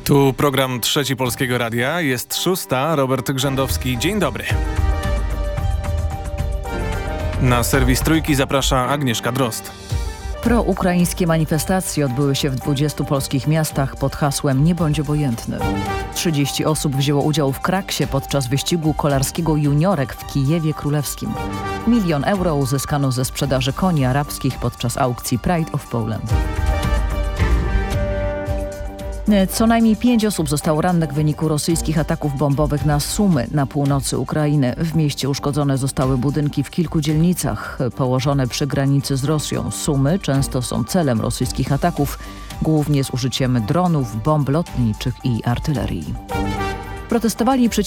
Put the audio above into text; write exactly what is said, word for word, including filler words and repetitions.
Tu program Trzeci Polskiego Radia. Jest szósta. Robert Grzędowski. Dzień dobry. Na serwis Trójki zaprasza Agnieszka Drozd. Proukraińskie manifestacje odbyły się w dwudziestu polskich miastach pod hasłem „Nie bądź obojętny”. trzydzieści osób wzięło udział w kraksie podczas wyścigu kolarskiego juniorek w Kijewie Królewskim. Milion euro uzyskano ze sprzedaży koni arabskich podczas aukcji Pride of Poland. Co najmniej pięć osób zostało rannych w wyniku rosyjskich ataków bombowych na Sumy na północy Ukrainy. W mieście uszkodzone zostały budynki w kilku dzielnicach położone przy granicy z Rosją. Sumy często są celem rosyjskich ataków, głównie z użyciem dronów, bomb lotniczych i artylerii. Protestowali przeciwko